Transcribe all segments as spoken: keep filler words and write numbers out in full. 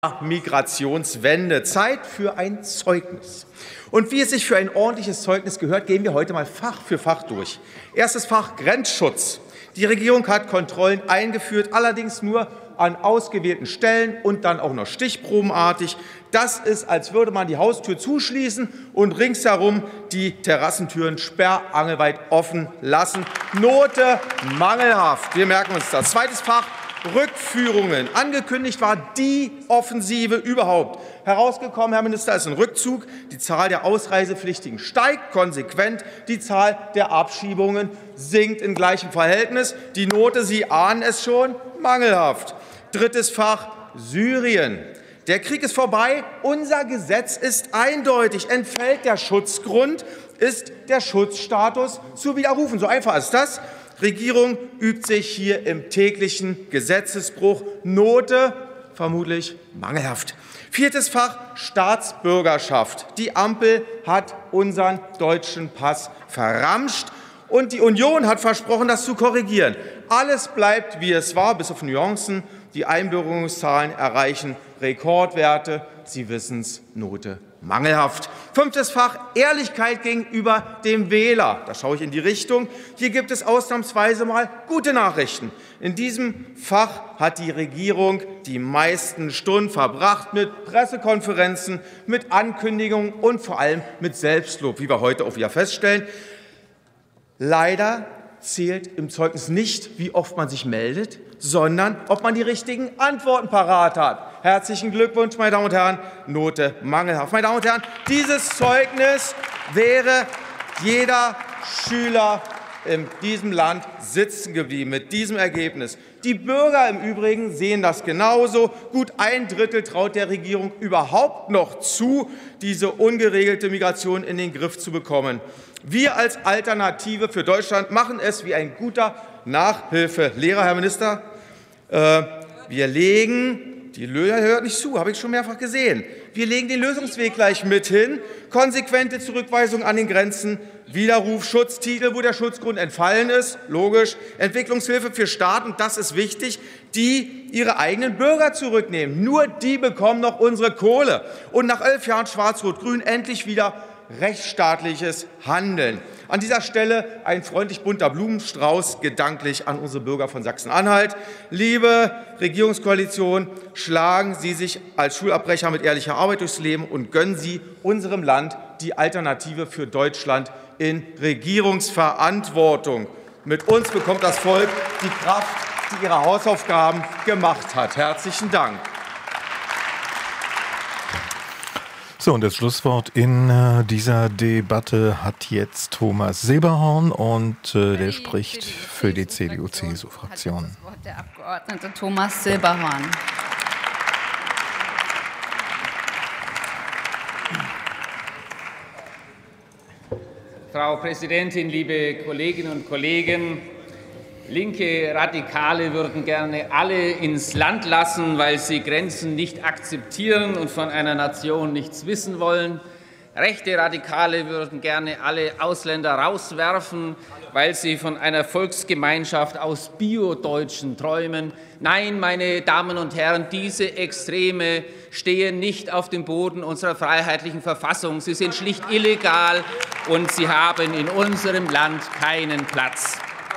Migrationswende. Zeit für ein Zeugnis. Und wie es sich für ein ordentliches Zeugnis gehört, gehen wir heute mal Fach für Fach durch. Erstes Fach Grenzschutz. Die Regierung hat Kontrollen eingeführt, allerdings nur an ausgewählten Stellen und dann auch noch stichprobenartig. Das ist, als würde man die Haustür zuschließen und ringsherum die Terrassentüren sperrangelweit offen lassen. Note mangelhaft. Wir merken uns das. Zweites Fach Rückführungen. Angekündigt war die Offensive überhaupt. Herausgekommen, Herr Minister, ist ein Rückzug. Die Zahl der Ausreisepflichtigen steigt konsequent. Die Zahl der Abschiebungen sinkt in gleichem Verhältnis. Die Note, Sie ahnen es schon, mangelhaft. Drittes Fach Syrien. Der Krieg ist vorbei. Unser Gesetz ist eindeutig. Entfällt der Schutzgrund, ist der Schutzstatus zu widerrufen. So einfach ist das. Regierung übt sich hier im täglichen Gesetzesbruch. Note vermutlich mangelhaft. Viertes Fach Staatsbürgerschaft. Die Ampel hat unseren deutschen Pass verramscht und die Union hat versprochen, das zu korrigieren. Alles bleibt, wie es war, bis auf Nuancen. Die Einbürgerungszahlen erreichen Rekordwerte. Sie wissen es, Note mangelhaft. Fünftes Fach Ehrlichkeit gegenüber dem Wähler. Da schaue ich in die Richtung. Hier gibt es ausnahmsweise mal gute Nachrichten. In diesem Fach hat die Regierung die meisten Stunden verbracht mit Pressekonferenzen, mit Ankündigungen und vor allem mit Selbstlob, wie wir heute auch wieder feststellen. Leider zählt im Zeugnis nicht, wie oft man sich meldet, sondern ob man die richtigen Antworten parat hat. Herzlichen Glückwunsch, meine Damen und Herren. Note mangelhaft. Meine Damen und Herren, dieses Zeugnis wäre jeder Schüler in diesem Land sitzen geblieben mit diesem Ergebnis. Die Bürger im Übrigen sehen das genauso. Gut ein Drittel traut der Regierung überhaupt noch zu, diese ungeregelte Migration in den Griff zu bekommen. Wir als Alternative für Deutschland machen es wie ein guter Nachhilfelehrer, Herr Minister. Äh, wir legen, die Löhne hört nicht zu, habe ich schon mehrfach gesehen. Wir legen den Lösungsweg gleich mit hin. Konsequente Zurückweisung an den Grenzen, Widerruf, Schutztitel, wo der Schutzgrund entfallen ist, logisch. Entwicklungshilfe für Staaten, das ist wichtig, die ihre eigenen Bürger zurücknehmen. Nur die bekommen noch unsere Kohle. Und nach elf Jahren Schwarz-Rot-Grün endlich wieder rechtsstaatliches Handeln. An dieser Stelle ein freundlich bunter Blumenstrauß gedanklich an unsere Bürger von Sachsen-Anhalt. Liebe Regierungskoalition, schlagen Sie sich als Schulabbrecher mit ehrlicher Arbeit durchs Leben und gönnen Sie unserem Land die Alternative für Deutschland in Regierungsverantwortung. Mit uns bekommt das Volk die Kraft, die ihre Hausaufgaben gemacht hat. Herzlichen Dank. So, und das Schlusswort in äh, dieser Debatte hat jetzt Thomas Silberhorn und äh, der spricht für die C D U-C S U-Fraktion. Das Wort der Abgeordnete Thomas Silberhorn. Frau Präsidentin, liebe Kolleginnen und Kollegen! Linke Radikale würden gerne alle ins Land lassen, weil sie Grenzen nicht akzeptieren und von einer Nation nichts wissen wollen. Rechte Radikale würden gerne alle Ausländer rauswerfen, weil sie von einer Volksgemeinschaft aus Bio-Deutschen träumen. Nein, meine Damen und Herren, diese Extreme stehen nicht auf dem Boden unserer freiheitlichen Verfassung. Sie sind schlicht illegal und sie haben in unserem Land keinen Platz.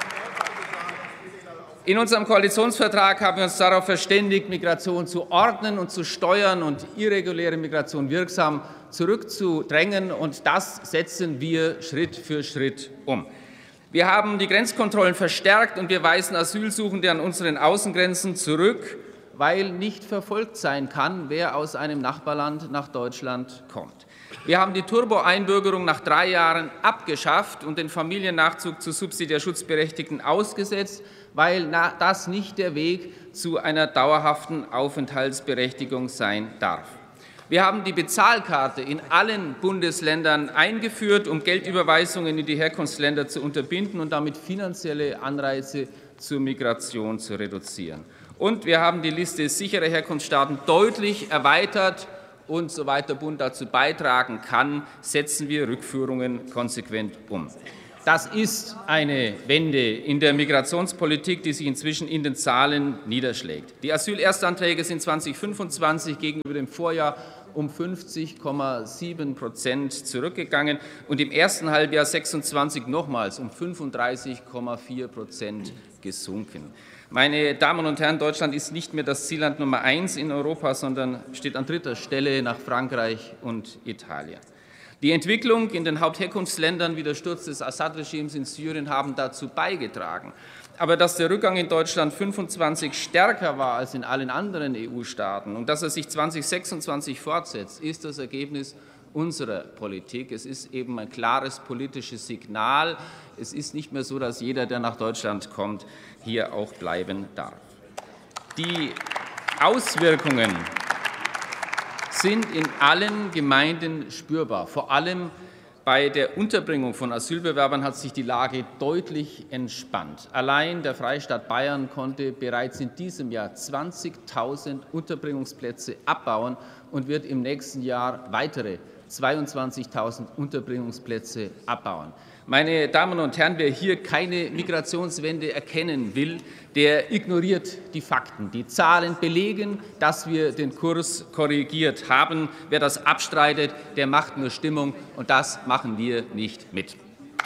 In unserem Koalitionsvertrag haben wir uns darauf verständigt, Migration zu ordnen und zu steuern und irreguläre Migration wirksam zurückzudrängen. Und das setzen wir Schritt für Schritt um. Wir haben die Grenzkontrollen verstärkt und wir weisen Asylsuchende an unseren Außengrenzen zurück, weil nicht verfolgt sein kann, wer aus einem Nachbarland nach Deutschland kommt. Wir haben die Turbo-Einbürgerung nach drei Jahren abgeschafft und den Familiennachzug zu subsidiär Schutzberechtigten ausgesetzt, weil das nicht der Weg zu einer dauerhaften Aufenthaltsberechtigung sein darf. Wir haben die Bezahlkarte in allen Bundesländern eingeführt, um Geldüberweisungen in die Herkunftsländer zu unterbinden und damit finanzielle Anreize zur Migration zu reduzieren. Und wir haben die Liste sicherer Herkunftsstaaten deutlich erweitert. Und soweit der Bund dazu beitragen kann, setzen wir Rückführungen konsequent um. Das ist eine Wende in der Migrationspolitik, die sich inzwischen in den Zahlen niederschlägt. Die Asylerstanträge sind zweitausendfünfundzwanzig gegenüber dem Vorjahr um fünfzig Komma sieben Prozent zurückgegangen und im ersten Halbjahr sechsundzwanzig nochmals um fünfunddreißig Komma vier Prozent gesunken. Meine Damen und Herren, Deutschland ist nicht mehr das Zielland Nummer eins in Europa, sondern steht an dritter Stelle nach Frankreich und Italien. Die Entwicklung in den Hauptherkunftsländern wie der Sturz des Assad-Regimes in Syrien haben dazu beigetragen. Aber dass der Rückgang in Deutschland fünfundzwanzig stärker war als in allen anderen E U-Staaten und dass er sich zweitausendsechsundzwanzig fortsetzt, ist das Ergebnis unserer Politik. Es ist eben ein klares politisches Signal. Es ist nicht mehr so, dass jeder, der nach Deutschland kommt, hier auch bleiben darf. Die Auswirkungen sind in allen Gemeinden spürbar. Vor allem bei der Unterbringung von Asylbewerbern hat sich die Lage deutlich entspannt. Allein der Freistaat Bayern konnte bereits in diesem Jahr zwanzigtausend Unterbringungsplätze abbauen und wird im nächsten Jahr weitere zweiundzwanzigtausend Unterbringungsplätze abbauen. Meine Damen und Herren, wer hier keine Migrationswende erkennen will, der ignoriert die Fakten. Die Zahlen belegen, dass wir den Kurs korrigiert haben. Wer das abstreitet, der macht nur Stimmung, und das machen wir nicht mit.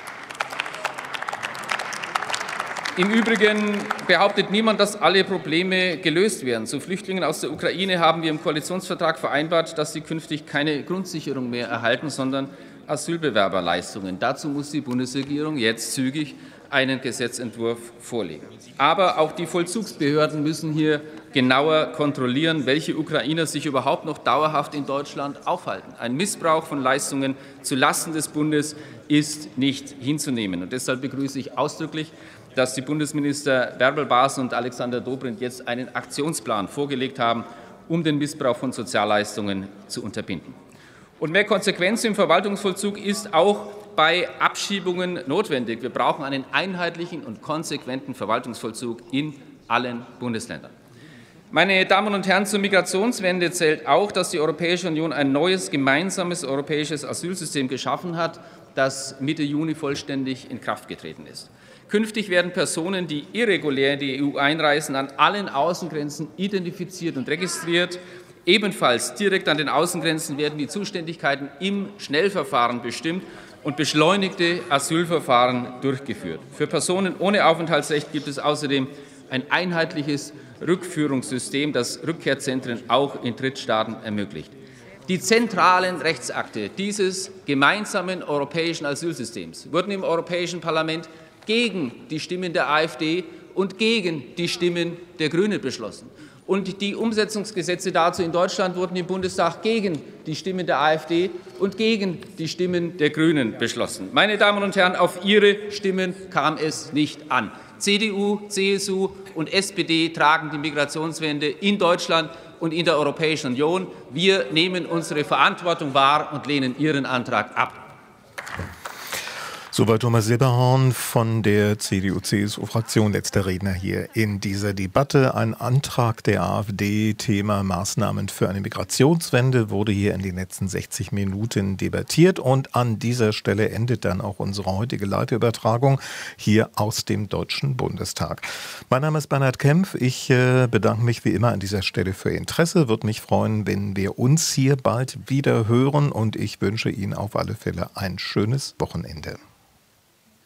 Im Übrigen behauptet niemand, dass alle Probleme gelöst werden. Zu Flüchtlingen aus der Ukraine haben wir im Koalitionsvertrag vereinbart, dass sie künftig keine Grundsicherung mehr erhalten, sondern Asylbewerberleistungen. Dazu muss die Bundesregierung jetzt zügig einen Gesetzentwurf vorlegen. Aber auch die Vollzugsbehörden müssen hier genauer kontrollieren, welche Ukrainer sich überhaupt noch dauerhaft in Deutschland aufhalten. Ein Missbrauch von Leistungen zulasten des Bundes ist nicht hinzunehmen. Und deshalb begrüße ich ausdrücklich, dass die Bundesminister Bärbel Baas und Alexander Dobrindt jetzt einen Aktionsplan vorgelegt haben, um den Missbrauch von Sozialleistungen zu unterbinden. Und mehr Konsequenz im Verwaltungsvollzug ist auch bei Abschiebungen notwendig. Wir brauchen einen einheitlichen und konsequenten Verwaltungsvollzug in allen Bundesländern. Meine Damen und Herren, zur Migrationswende zählt auch, dass die Europäische Union ein neues gemeinsames europäisches Asylsystem geschaffen hat, das Mitte Juni vollständig in Kraft getreten ist. Künftig werden Personen, die irregulär in die E U einreisen, an allen Außengrenzen identifiziert und registriert. Ebenfalls direkt an den Außengrenzen werden die Zuständigkeiten im Schnellverfahren bestimmt und beschleunigte Asylverfahren durchgeführt. Für Personen ohne Aufenthaltsrecht gibt es außerdem ein einheitliches Rückführungssystem, das Rückkehrzentren auch in Drittstaaten ermöglicht. Die zentralen Rechtsakte dieses gemeinsamen europäischen Asylsystems wurden im Europäischen Parlament gegen die Stimmen der AfD und gegen die Stimmen der Grünen beschlossen. Und die Umsetzungsgesetze dazu in Deutschland wurden im Bundestag gegen die Stimmen der AfD und gegen die Stimmen der Grünen beschlossen. Meine Damen und Herren, auf Ihre Stimmen kam es nicht an. C D U, C S U und S P D tragen die Migrationswende in Deutschland und in der Europäischen Union. Wir nehmen unsere Verantwortung wahr und lehnen Ihren Antrag ab. Soweit Thomas Silberhorn von der C D U C S U-Fraktion, letzter Redner hier in dieser Debatte. Ein Antrag der AfD, Thema Maßnahmen für eine Migrationswende, wurde hier in den letzten sechzig Minuten debattiert. Und an dieser Stelle endet dann auch unsere heutige Live-Übertragung hier aus dem Deutschen Bundestag. Mein Name ist Bernhard Kempf. Ich äh, bedanke mich wie immer an dieser Stelle für Ihr Interesse. Würde mich freuen, wenn wir uns hier bald wieder hören. Und ich wünsche Ihnen auf alle Fälle ein schönes Wochenende.